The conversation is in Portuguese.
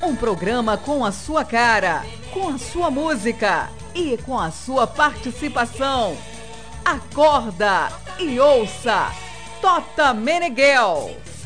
Um programa com a sua cara, com a sua música e com a sua participação. Acorda e ouça Tota Meneghel.